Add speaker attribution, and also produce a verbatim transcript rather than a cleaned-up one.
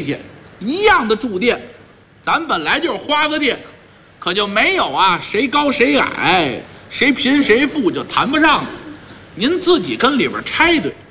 Speaker 1: 贵去，一样的住店，咱本来就是花子店，可就没有啊谁高谁矮，谁贫谁富就谈不上了。您自己跟里边拆对，